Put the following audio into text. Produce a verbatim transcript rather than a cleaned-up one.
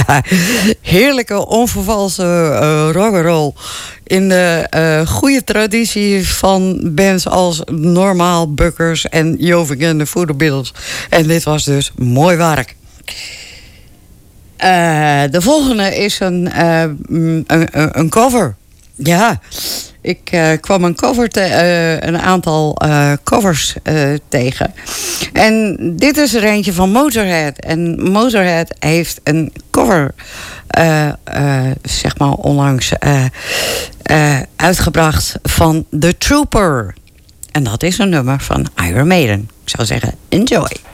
Ja, heerlijke onvervalse uh, rock'n'roll. In de uh, goede traditie van bands als Normaal, Bukkers en Joving en de Voederbeatles. En dit was dus mooi werk. Uh, de volgende is een, uh, een, een cover. Ja, ik uh, kwam een, cover te, uh, een aantal uh, covers uh, tegen. En dit is er eentje van Motorhead. En Motorhead heeft een cover uh, uh, zeg maar onlangs uh, uh, uitgebracht van The Trooper. En dat is een nummer van Iron Maiden. Ik zou zeggen, enjoy.